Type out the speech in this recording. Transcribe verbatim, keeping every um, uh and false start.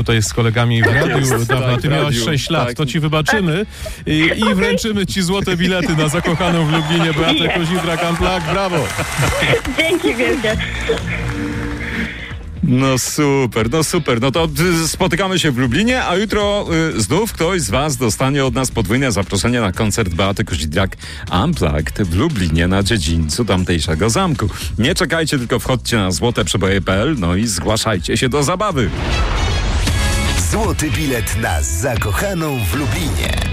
tutaj z kolegami w radiu Jest, dawno, tak, ty w miałaś radiu, sześć lat, tak. to ci wybaczymy i, i wręczymy ci złote bilety na zakochaną w Lublinie Beatę Kozidrak Unplugged. Brawo! Dzięki wielkie. No super, no super. No to y, spotykamy się w Lublinie, a jutro y, znów ktoś z was dostanie od nas podwójne zaproszenie na koncert Beaty Kozidrak Unplugged w Lublinie na dziedzińcu tamtejszego zamku. Nie czekajcie, tylko wchodźcie na złote przeboje kropka p l, no i zgłaszajcie się do zabawy. Złoty bilet na zakochaną w Lublinie.